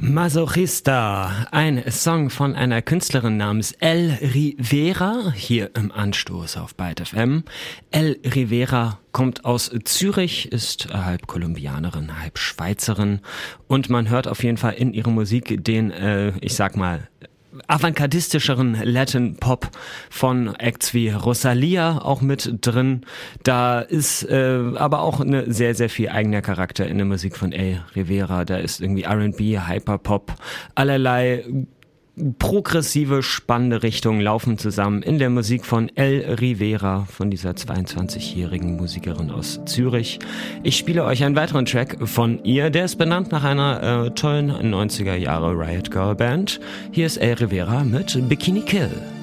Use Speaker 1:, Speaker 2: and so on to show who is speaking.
Speaker 1: Masochista, ein Song von einer Künstlerin namens El Rivera, hier im Anstoß auf Byte FM. El Rivera kommt aus Zürich, ist halb Kolumbianerin, halb Schweizerin und man hört auf jeden Fall in ihrer Musik den, ich sag mal, avantgardistischeren Latin Pop von Acts wie Rosalia auch mit drin. Da ist aber auch eine sehr, sehr viel eigener Charakter in der Musik von El Rivera. Da ist irgendwie R&B, Hyperpop, allerlei progressive, spannende Richtungen laufen zusammen in der Musik von El Rivera, von dieser 22-jährigen Musikerin aus Zürich. Ich spiele euch einen weiteren Track von ihr, der ist benannt nach einer tollen 90er Jahre Riot Girl Band. Hier ist El Rivera mit Bikini Kill.